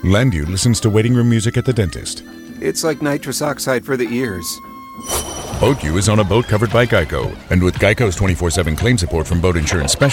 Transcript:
Landu listens to waiting room music at the dentist. It's like nitrous oxide for the ears. Boat U is on a boat covered by Geico. And with Geico's 24/7 claim support from boat insurance specialists,